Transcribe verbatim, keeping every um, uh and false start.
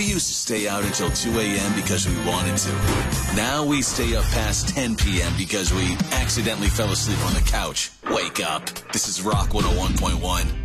We used to stay out until two a.m. because we wanted to. Now we stay up past ten p.m. because we accidentally fell asleep on the couch. Wake up. This is Rock one oh one point one.